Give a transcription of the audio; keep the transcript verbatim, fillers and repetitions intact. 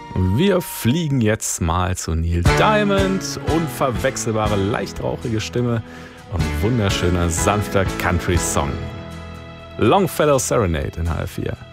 Wir fliegen jetzt mal zu Neil Diamond. Unverwechselbare, leicht rauchige Stimme und wunderschöner, sanfter Country-Song. Longfellow Serenade in H F vier.